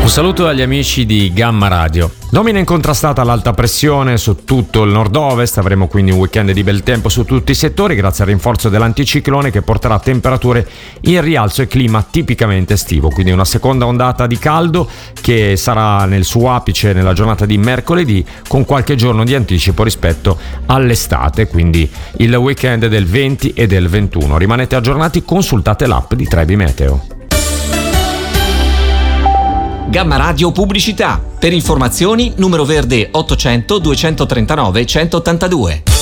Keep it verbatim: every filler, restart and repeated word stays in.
Un saluto agli amici di Gamma Radio. Domina incontrastata l'alta pressione su tutto il nord-ovest, avremo quindi un weekend di bel tempo su tutti i settori grazie al rinforzo dell'anticiclone che porterà temperature in rialzo e clima tipicamente estivo, quindi una seconda ondata di caldo che sarà nel suo apice nella giornata di mercoledì con qualche giorno di anticipo rispetto all'estate, quindi il weekend del venti e del ventuno. Rimanete aggiornati, consultate l'app di Trebi Meteo. Gamma Radio Pubblicità. Per informazioni numero verde ottocento duecentotrentanove centottantadue.